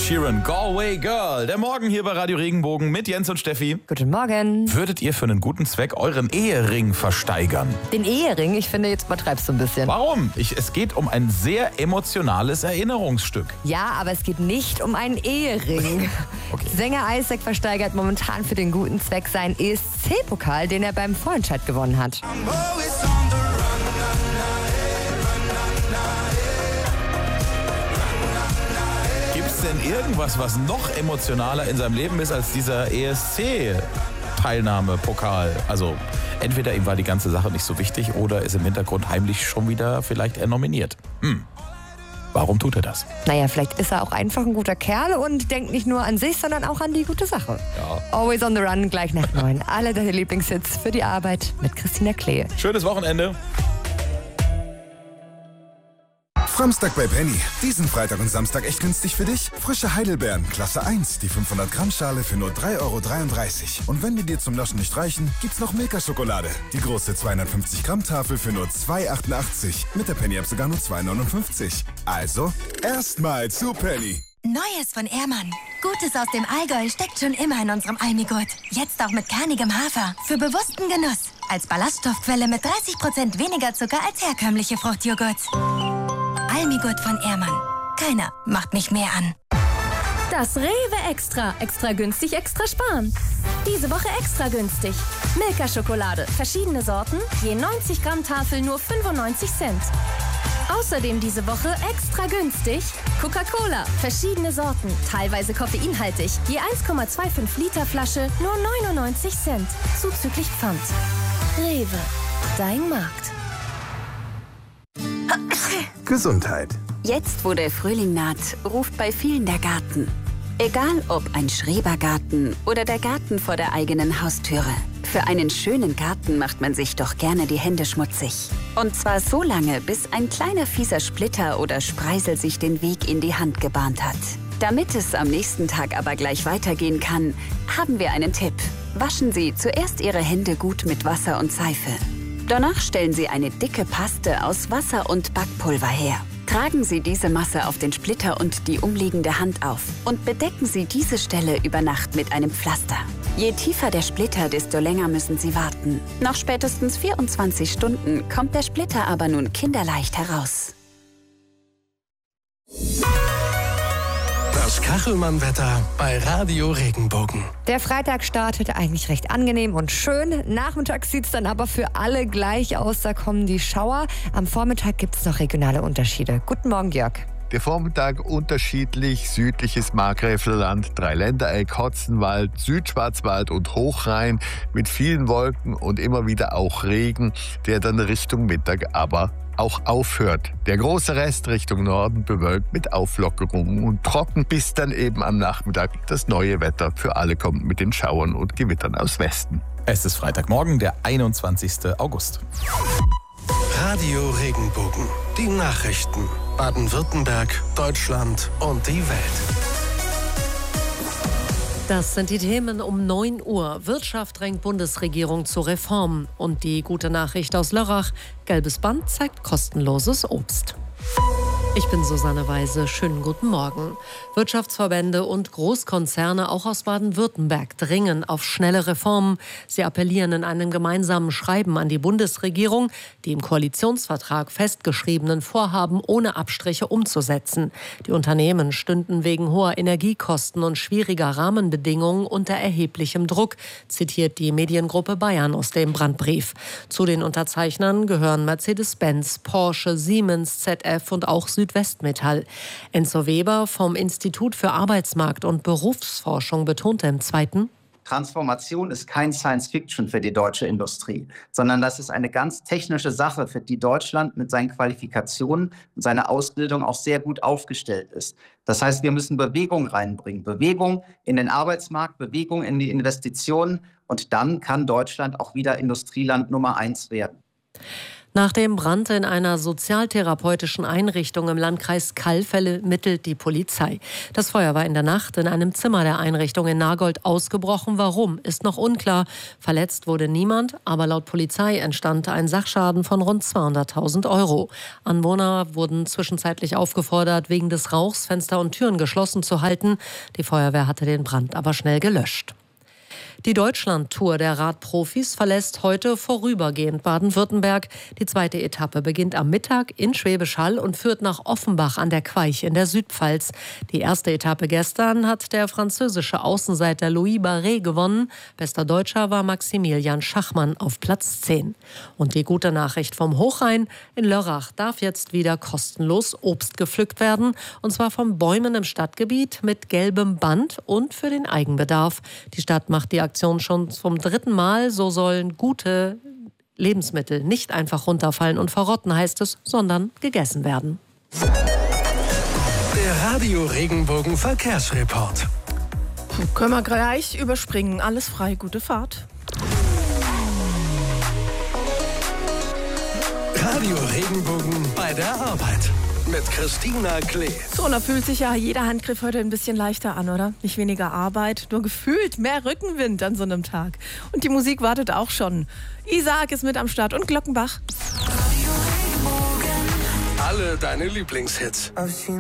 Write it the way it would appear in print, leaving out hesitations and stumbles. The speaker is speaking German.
Sheeran, Galway Girl. Der Morgen hier bei Radio Regenbogen mit Jens und Steffi. Guten Morgen. Würdet ihr für einen guten Zweck euren Ehering versteigern? Den Ehering? Ich finde, jetzt übertreibst du ein bisschen. Warum? Es geht um ein sehr emotionales Erinnerungsstück. Ja, aber es geht nicht um einen Ehering. Okay. Sänger Isaac versteigert momentan für den guten Zweck seinen ESC-Pokal, den er beim Vorentscheid gewonnen hat. Gibt es denn irgendwas, was noch emotionaler in seinem Leben ist als dieser ESC-Teilnahme-Pokal? Also entweder ihm war die ganze Sache nicht so wichtig oder ist im Hintergrund heimlich schon wieder vielleicht nominiert. Warum tut er das? Naja, vielleicht ist er auch einfach ein guter Kerl und denkt nicht nur an sich, sondern auch an die gute Sache. Ja. Always on the Run, gleich nach 9. Alle deine Lieblingshits für die Arbeit mit Christina Klee. Schönes Wochenende. Samstag bei Penny. Diesen Freitag und Samstag echt günstig für dich. Frische Heidelbeeren, Klasse 1, die 500 Gramm Schale für nur 3,33 Euro. Und wenn die dir zum Naschen nicht reichen, gibt's noch Milka-Schokolade. Die große 250 Gramm Tafel für nur 2,88 €. Mit der Penny-App sogar nur 2,59 €. Also, erstmal zu Penny. Neues von Ehrmann. Gutes aus dem Allgäu steckt schon immer in unserem Almigurt. Jetzt auch mit kernigem Hafer. Für bewussten Genuss. Als Ballaststoffquelle mit 30% weniger Zucker als herkömmliche Fruchtjoghurt. Almigurt von Ehrmann. Keiner macht mich mehr an. Das Rewe Extra. Extra günstig, extra sparen. Diese Woche extra günstig. Milka-Schokolade. Verschiedene Sorten. Je 90 Gramm Tafel nur 95 Cent. Außerdem diese Woche extra günstig. Coca-Cola. Verschiedene Sorten. Teilweise koffeinhaltig. Je 1,25 Liter Flasche nur 99 Cent. Zuzüglich Pfand. Rewe. Dein Markt. Gesundheit. Jetzt, wo der Frühling naht, ruft bei vielen der Garten. Egal ob ein Schrebergarten oder der Garten vor der eigenen Haustüre. Für einen schönen Garten macht man sich doch gerne die Hände schmutzig. Und zwar so lange, bis ein kleiner fieser Splitter oder Spreisel sich den Weg in die Hand gebahnt hat. Damit es am nächsten Tag aber gleich weitergehen kann, haben wir einen Tipp. Waschen Sie zuerst Ihre Hände gut mit Wasser und Seife. Danach stellen Sie eine dicke Paste aus Wasser und Backpulver her. Tragen Sie diese Masse auf den Splitter und die umliegende Hand auf und bedecken Sie diese Stelle über Nacht mit einem Pflaster. Je tiefer der Splitter, desto länger müssen Sie warten. Nach spätestens 24 Stunden kommt der Splitter aber nun kinderleicht heraus. Das Kachelmann-Wetter bei Radio Regenbogen. Der Freitag startet eigentlich recht angenehm und schön. Nachmittags sieht es dann aber für alle gleich aus. Da kommen die Schauer. Am Vormittag gibt es noch regionale Unterschiede. Guten Morgen, Jörg. Der Vormittag unterschiedlich, südliches Markgräflerland, Dreiländereck, Hotzenwald, Südschwarzwald und Hochrhein mit vielen Wolken und immer wieder auch Regen, der dann Richtung Mittag aber auch aufhört. Der große Rest Richtung Norden bewölkt mit Auflockerungen und trocken, bis dann eben am Nachmittag das neue Wetter für alle kommt mit den Schauern und Gewittern aus Westen. Es ist Freitagmorgen, der 21. August. Radio Regenbogen. Die Nachrichten. Baden-Württemberg, Deutschland und die Welt. Das sind die Themen um 9 Uhr. Wirtschaft drängt Bundesregierung zu Reformen. Und die gute Nachricht aus Lörrach. Gelbes Band zeigt kostenloses Obst. Ich bin Susanne Weise. Schönen guten Morgen. Wirtschaftsverbände und Großkonzerne auch aus Baden-Württemberg dringen auf schnelle Reformen. Sie appellieren in einem gemeinsamen Schreiben an die Bundesregierung, die im Koalitionsvertrag festgeschriebenen Vorhaben ohne Abstriche umzusetzen. Die Unternehmen stünden wegen hoher Energiekosten und schwieriger Rahmenbedingungen unter erheblichem Druck, zitiert die Mediengruppe Bayern aus dem Brandbrief. Zu den Unterzeichnern gehören Mercedes-Benz, Porsche, Siemens, ZF und auch Südwestmetall. Enzo Weber vom Institut für Arbeitsmarkt und Berufsforschung betonte im Zweiten: Transformation ist kein Science-Fiction für die deutsche Industrie, sondern das ist eine ganz technische Sache, für die Deutschland mit seinen Qualifikationen und seiner Ausbildung auch sehr gut aufgestellt ist. Das heißt, wir müssen Bewegung reinbringen. Bewegung in den Arbeitsmarkt, Bewegung in die Investitionen. Und dann kann Deutschland auch wieder Industrieland Nummer 1 werden. Nach dem Brand in einer sozialtherapeutischen Einrichtung im Landkreis Calw ermittelt die Polizei. Das Feuer war in der Nacht in einem Zimmer der Einrichtung in Nagold ausgebrochen. Warum, ist noch unklar. Verletzt wurde niemand, aber laut Polizei entstand ein Sachschaden von rund 200.000 €. Anwohner wurden zwischenzeitlich aufgefordert, wegen des Rauchs Fenster und Türen geschlossen zu halten. Die Feuerwehr hatte den Brand aber schnell gelöscht. Die Deutschland-Tour der Radprofis verlässt heute vorübergehend Baden-Württemberg. Die zweite Etappe beginnt am Mittag in Schwäbisch Hall und führt nach Offenbach an der Queich in der Südpfalz. Die erste Etappe gestern hat der französische Außenseiter Louis Barret gewonnen. Bester Deutscher war Maximilian Schachmann auf Platz 10. Und die gute Nachricht vom Hochrhein: in Lörrach darf jetzt wieder kostenlos Obst gepflückt werden. Und zwar von Bäumen im Stadtgebiet mit gelbem Band und für den Eigenbedarf. Die Stadt macht die Aktion schon zum 3. Mal. So sollen gute Lebensmittel nicht einfach runterfallen und verrotten, heißt es, sondern gegessen werden. Der Radio Regenbogen Verkehrsreport. Können wir gleich überspringen. Alles frei, gute Fahrt. Radio Regenbogen bei der Arbeit. Mit Christina Klee. So, und da fühlt sich ja jeder Handgriff heute ein bisschen leichter an, oder? Nicht weniger Arbeit, nur gefühlt mehr Rückenwind an so einem Tag. Und die Musik wartet auch schon. Isaac ist mit am Start und Glockenbach. Alle deine Lieblingshits.